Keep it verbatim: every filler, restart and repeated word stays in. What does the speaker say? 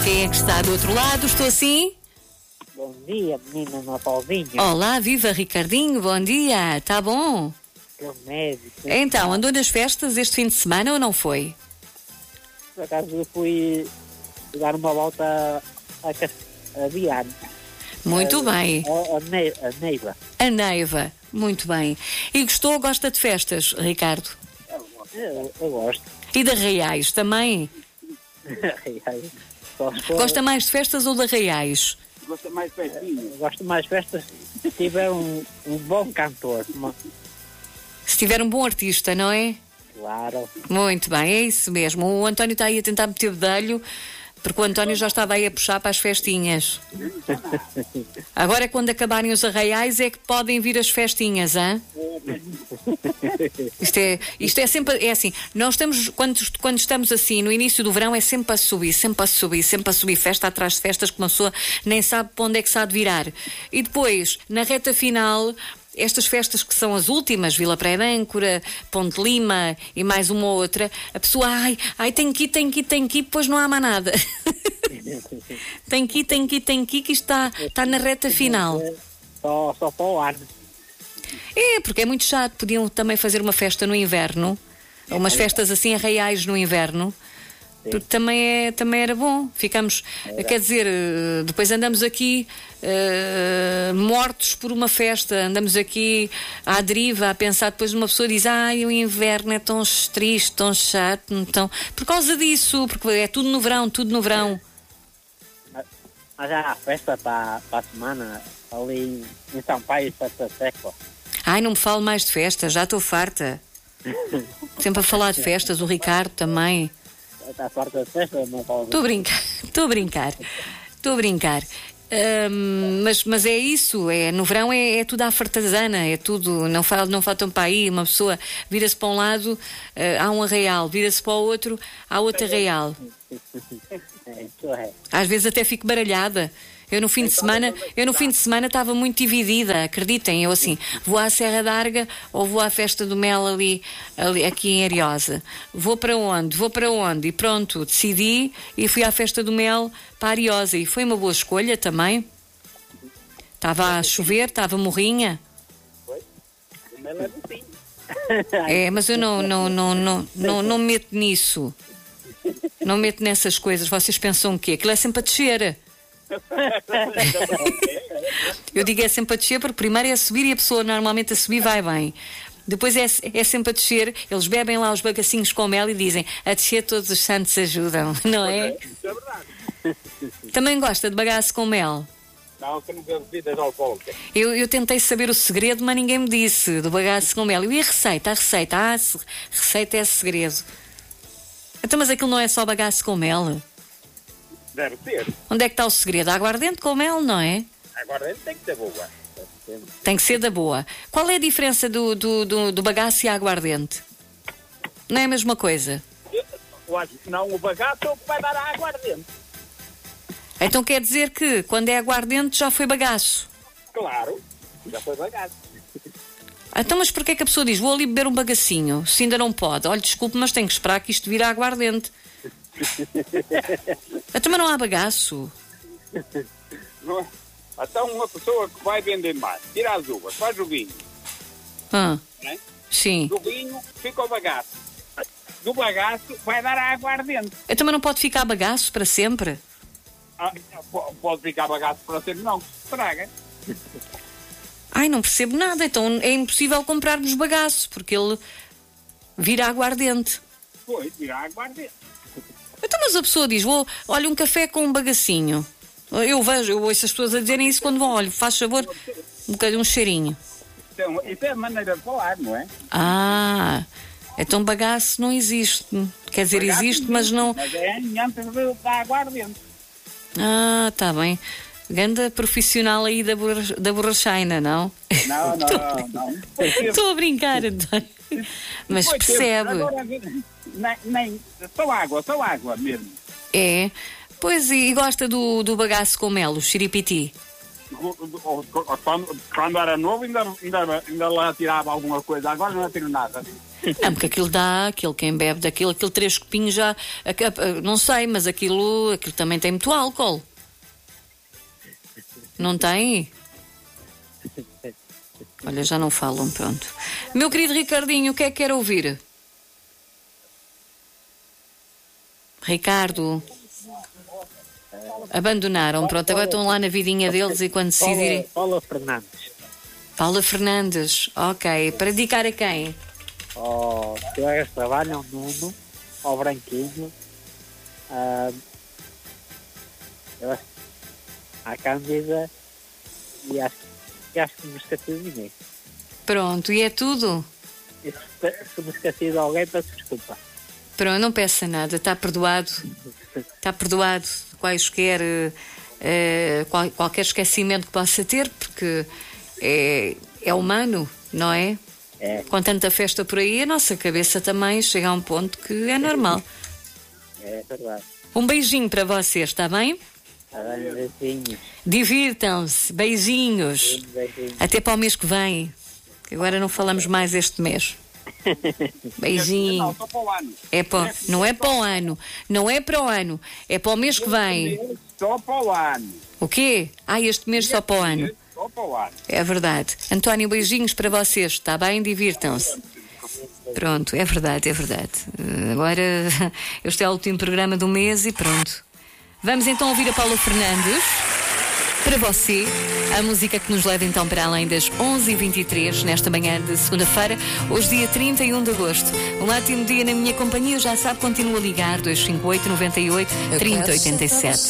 Quem é que está do outro lado? Estou assim? Bom dia, menina Natalzinha. Olá, viva Ricardinho, bom dia, tá bom? Seu médico. Então, andou nas festas este fim de semana ou não foi? Por acaso eu fui dar uma volta a, a, a Viana. Muito a, bem. A, a, ne, a Neiva. A Neiva, muito bem. E gostou, gosta de festas, Ricardo? Eu, eu gosto. E de arraiais também? Gosta mais de festas ou de arraiais? Gosto mais de festinhas. Gosto mais de festas se tiver um, um bom cantor. Uma... Se tiver um bom artista, não é? Claro. Muito bem, é isso mesmo. O António está aí a tentar meter bedelho, porque o António já estava aí a puxar para as festinhas. Agora é quando acabarem os arraiais é que podem vir as festinhas, hã? Isto é, isto é sempre, é assim, nós estamos, quando, quando estamos assim, no início do verão é sempre a subir, sempre a subir, sempre a subir, festa atrás de festas que uma pessoa nem sabe para onde é que se há de virar. E depois, na reta final, estas festas que são as últimas, Vila Praia de Âncora, Ponte Lima e mais uma ou outra, a pessoa, ai, ai, tem que ir, tem que ir, tem que ir, depois não há mais nada. Tem que ir, tem que ir, tem que ir, que isto está, está na reta final. Só, só para o ano. É, porque é muito chato. Podiam também fazer uma festa no inverno, umas festas assim arraiais no inverno, porque também, é, também era bom. Ficamos, quer dizer, depois andamos aqui uh, mortos por uma festa, andamos aqui à deriva, a pensar, depois uma pessoa diz, ai, o inverno é tão triste, tão chato, então, por causa disso, porque é tudo no verão, tudo no verão. Mas já há festa para, para a semana, ali em São Paulo, festa seca. Ai, não me fale mais de festas, já estou farta. Sempre a falar de festas, o Ricardo também. Está farta de festa? Estou a brincar, estou a brincar, estou a brincar. Um, mas, mas é isso, é, no verão é, é tudo à fartazana, é tudo, não, fal, não faltam para aí, uma pessoa vira-se para um lado, uh, há um arraial, vira-se para o outro, há outro arraial. Às vezes até fico baralhada. Eu no fim de semana, eu no fim de semana estava muito dividida, acreditem, eu assim, vou à Serra d'Arga ou vou à festa do mel ali, ali aqui em Ariosa. Vou para onde? Vou para onde? E pronto, decidi e fui à festa do mel para Ariosa e foi uma boa escolha também. Estava a chover, estava morrinha. É, mas eu não, não, não, não, não, não me meto nisso. Não me meto nessas coisas. Vocês pensam o quê? Aquilo é sempre a descer. Eu digo é sempre a descer porque primeiro é a subir e a pessoa normalmente a subir vai bem. Depois é, é sempre a descer, eles bebem lá os bagacinhos com mel e dizem a descer todos os santos ajudam, não é? Isso é verdade. Também gosta de bagaço com mel? Não, que não bebo bebidas alcoólicas. Eu, eu tentei saber o segredo, mas ninguém me disse do bagaço com mel. E a receita? A receita? Ah, a receita é segredo. Então, mas aquilo não é só bagaço com mel? Deve ser. Onde é que está o segredo? A aguardente com mel, não é? Agora ele tem que ser boa. Tem que ser da boa. Qual é a diferença do, do, do, do bagaço e a aguardente? Não é a mesma coisa? Eu, eu acho que não, o bagaço é o que vai dar a aguardente. Então quer dizer que quando é aguardente já foi bagaço? Claro, já foi bagaço. Então, mas porquê é que a pessoa diz, vou ali beber um bagacinho, se ainda não pode? Olha, desculpe, mas tenho que esperar que isto vire a aguardente. Então, mas não há bagaço. Não é? Então uma pessoa que vai vender mais, tira as uvas, faz o vinho. Ah, Não é? sim. Do vinho fica o bagaço. Do bagaço vai dar a aguardente. Então, mas não pode ficar bagaço para sempre? Ah, pode ficar bagaço para sempre, não, que se estraga. Ai, não percebo nada. Então é impossível comprarmos bagaço, porque ele vira aguardente. Pois, vira a aguardente. Então, mas a pessoa diz, vou, olha, um café com um bagacinho. Eu vejo, eu ouço as pessoas a dizerem isso quando vão, olha, faz favor, um bocadinho, um cheirinho. Então, isso é a maneira de falar, não é? Ah, então bagaço não existe. Quer dizer, Bagaço existe, mas não... Mas é antes da aguardente. Ah, tá bem. Ganda profissional aí da, borra, da borrachaina, não? Não, não, não. Estou a brincar, António. Mas Foi percebe. tempo. Agora, nem, nem, só água, só água mesmo. É. Pois, e gosta do, do bagaço com mel, o xiripiti? Quando, quando era novo ainda, ainda, ainda lá tirava alguma coisa, agora não tiro nada. Não, porque aquilo dá, aquilo quem bebe daquilo, aquele três copinhos já, não sei, mas aquilo, aquilo também tem muito álcool. Não tem? Olha, já não falam, pronto. Meu querido Ricardinho, o que é que quer ouvir? Ricardo. Abandonaram, pronto, agora estão lá na vidinha deles e quando decidirem... Paula Fernandes. Paula Fernandes, ok. Para dedicar a quem? Aos colegas que trabalham, Nuno, ao Branquinho, a, à Cândida e acho, e acho que me esqueci de ninguém. Pronto, e é tudo? E se, se me esqueci de alguém, peço desculpa. Pronto, não peça nada, está perdoado. Está perdoado. Quaisquer, uh, qual, qualquer esquecimento que possa ter, porque é, é humano, não é? É. Com tanta festa por aí, a nossa cabeça também chega a um ponto que é normal. É verdade. Um beijinho para vocês, está bem? Está bem, beijinhos. Divirtam-se, beijinhos. Beijinhos. Até para o mês que vem, que agora não falamos mais este mês. Beijinho. Não, só para o ano. É para, não é para o ano, não é para o ano, é para o mês que vem. Só para o ano. O quê? Ah, este mês só para o ano. Só para o ano. É verdade. António, beijinhos para vocês, está bem? Divirtam-se. Pronto, é verdade, é verdade. Uh, Agora, este é o último programa do mês e pronto. Vamos então ouvir a Paula Fernandes. Para você, a música que nos leva então para além das onze e vinte e três, nesta manhã de segunda-feira, hoje dia trinta e um de agosto. Um ótimo dia na minha companhia, já sabe, continua a ligar dois cinco oito, nove oito, três zero oito sete.